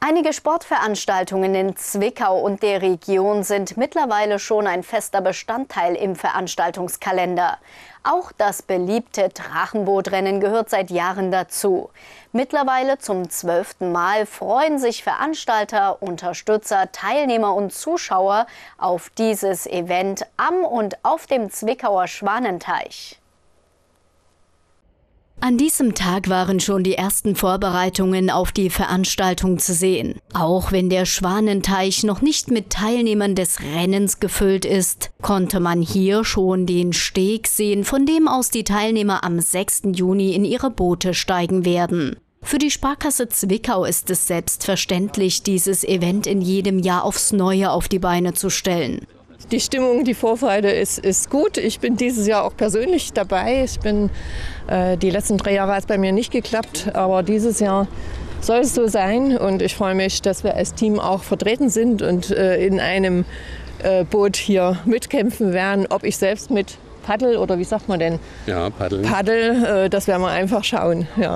Einige Sportveranstaltungen in Zwickau und der Region sind mittlerweile schon ein fester Bestandteil im Veranstaltungskalender. Auch das beliebte Drachenbootrennen gehört seit Jahren dazu. Mittlerweile zum 12. Mal freuen sich Veranstalter, Unterstützer, Teilnehmer und Zuschauer auf dieses Event am und auf dem Zwickauer Schwanenteich. An diesem Tag waren schon die ersten Vorbereitungen auf die Veranstaltung zu sehen. Auch wenn der Schwanenteich noch nicht mit Teilnehmern des Rennens gefüllt ist, konnte man hier schon den Steg sehen, von dem aus die Teilnehmer am 6. Juni in ihre Boote steigen werden. Für die Sparkasse Zwickau ist es selbstverständlich, dieses Event in jedem Jahr aufs Neue auf die Beine zu stellen. Die Stimmung, die Vorfreude ist gut. Ich bin dieses Jahr auch persönlich dabei. Die letzten 3 Jahre hat es bei mir nicht geklappt, aber dieses Jahr soll es so sein. Und ich freue mich, dass wir als Team auch vertreten sind und in einem Boot hier mitkämpfen werden. Ob ich selbst mit Paddel oder wie sagt man denn? Ja, paddeln. Paddel, das werden wir einfach schauen. Ja.